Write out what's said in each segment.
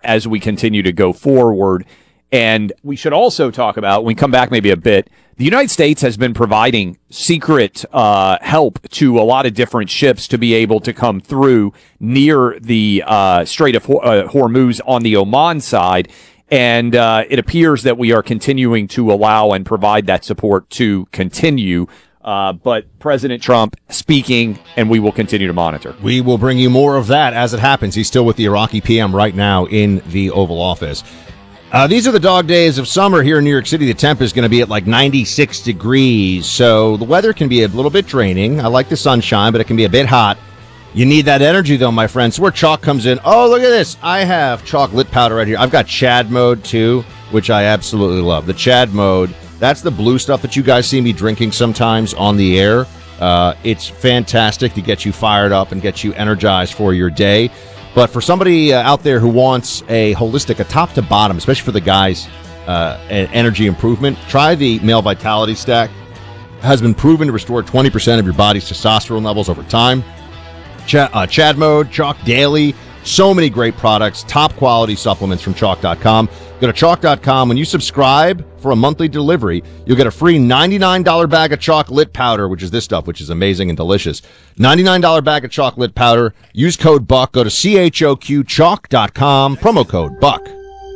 as we continue to go forward. And we should also talk about, when we come back maybe a bit, the United States has been providing secret help to a lot of different ships to be able to come through near the Strait of Hormuz on the Oman side. And it appears that we are continuing to allow and provide that support to continue. But President Trump speaking, and we will continue to monitor. We will bring you more of that as it happens. He's still with the Iraqi PM right now in the Oval Office. These are the dog days of summer here in New York City. The temp is going to be at like 96 degrees, so the weather can be a little bit draining. I like the sunshine, but it can be a bit hot. You need that energy, though, my friends. So where chalk comes in. Oh, look at this. I have chalk lit powder right here. I've got Chad mode, too, which I absolutely love. The Chad mode, that's the blue stuff that you guys see me drinking sometimes on the air. It's fantastic to get you fired up and get you energized for your day. But for somebody out there who wants a holistic, a top to bottom, especially for the guys, energy improvement, try the Male Vitality Stack. It has been proven to restore 20% of your body's testosterone levels over time. Chad Mode, Chalk Daily, so many great products, top quality supplements from Chalk.com. Go to Chalk.com. When you subscribe for a monthly delivery, you'll get a free $99 bag of Chalk Lit Powder, which is this stuff, which is amazing and delicious. $99 bag of Chalk Lit Powder. Use code BUCK. Go to CHOQ, promo code BUCK.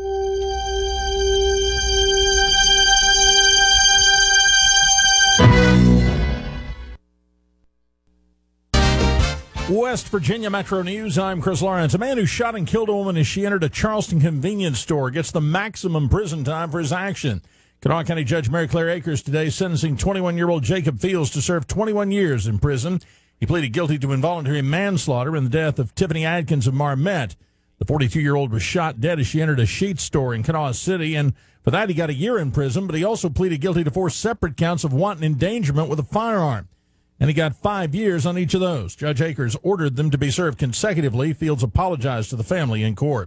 West Virginia Metro News, I'm Chris Lawrence. A man who shot and killed a woman as she entered a Charleston convenience store gets the maximum prison time for his action. Kanawha County Judge Mary Claire Akers today sentencing 21-year-old Jacob Fields to serve 21 years in prison. He pleaded guilty to involuntary manslaughter in the death of Tiffany Adkins of Marmette. The 42-year-old was shot dead as she entered a sheet store in Kanawha City, and for that he got a year in prison, but he also pleaded guilty to 4 separate counts of wanton endangerment with a firearm. And he got 5 years on each of those. Judge Akers ordered them to be served consecutively. Fields apologized to the family in court.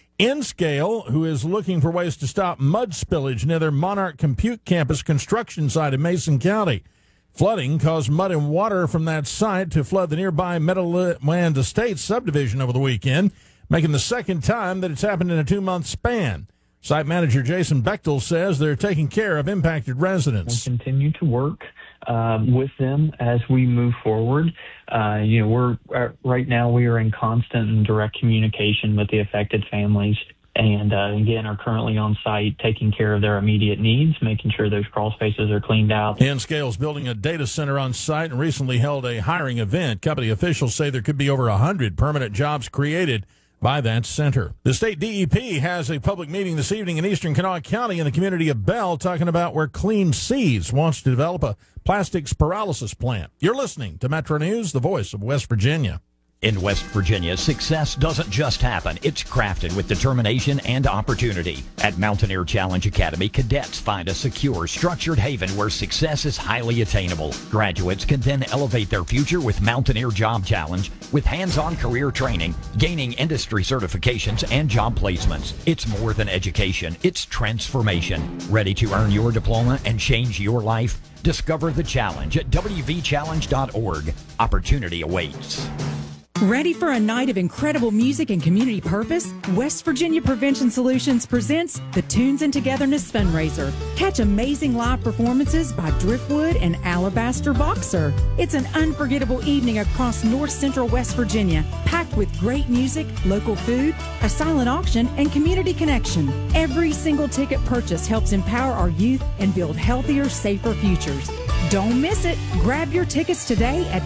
Nscale, who is looking for ways to stop mud spillage near their Monarch Compute campus construction site in Mason County. Flooding caused mud and water from that site to flood the nearby Meadowland Estates subdivision over the weekend, making the second time that it's happened in a 2-month span. Site manager Jason Bechtel says they're taking care of impacted residents. We'll continue to work with them as we move forward. We're right now we are in constant and direct communication with the affected families, and again are currently on site taking care of their immediate needs, making sure those crawl spaces are cleaned out. Nscale's building a data center on site and recently held a hiring event. Company officials say there could be over 100 permanent jobs created by that center. The state DEP has a public meeting this evening in eastern Kanawha County in the community of Bell, talking about where Clean Seas wants to develop a plastics pyrolysis plant. You're listening to Metro News, the voice of West Virginia. In West Virginia, success doesn't just happen. It's crafted with determination and opportunity. At Mountaineer Challenge Academy, cadets find a secure, structured haven where success is highly attainable. Graduates can then elevate their future with Mountaineer Job Challenge, with hands-on career training, gaining industry certifications, and job placements. It's more than education. It's transformation. Ready to earn your diploma and change your life? Discover the challenge at wvchallenge.org. Opportunity awaits. Ready for a night of incredible music and community purpose? West Virginia Prevention Solutions presents the Tunes and Togetherness Fundraiser. Catch amazing live performances by Driftwood and Alabaster Boxer. It's an unforgettable evening across north central West Virginia, packed with great music, local food, a silent auction, and community connection. Every single ticket purchase helps empower our youth and build healthier, safer futures. Don't miss it. Grab your tickets today at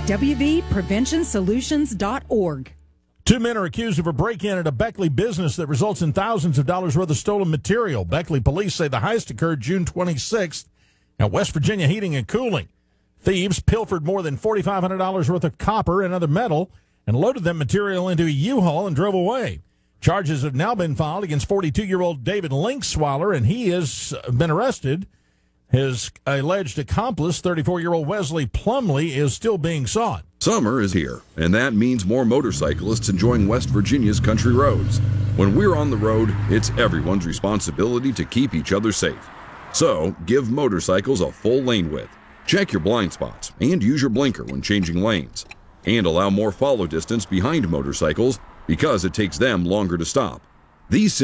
wvpreventionsolutions.org. 2 men are accused of a break-in at a Beckley business that results in thousands of dollars worth of stolen material. Beckley police say the heist occurred June 26th at West Virginia Heating and Cooling. Thieves pilfered more than $4,500 worth of copper and other metal and loaded that material into a U-Haul and drove away. Charges have now been filed against 42-year-old David Linksweiler, and he has been arrested. His alleged accomplice, 34-year-old Wesley Plumley, is still being sought. Summer is here, and that means more motorcyclists enjoying West Virginia's country roads. When we're on the road, it's everyone's responsibility to keep each other safe. So, give motorcycles a full lane width. Check your blind spots and use your blinker when changing lanes. And allow more follow distance behind motorcycles because it takes them longer to stop. These